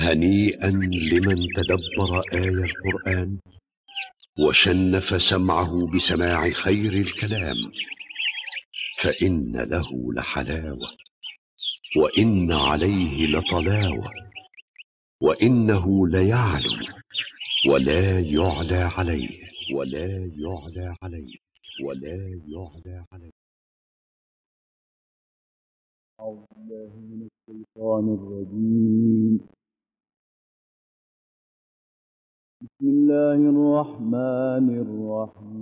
هنيئا لمن تدبر آي القرآن وشنف سمعه بسماع خير الكلام، فإن له لحلاوة وإن عليه لطلاوة، وإنه ليعلو ولا يعلى عليه، ولا يعلى عليه، ولا يعلى عليه. أعوذ بالله من الشيطان الرجيم. بسم الله الرحمن الرحيم.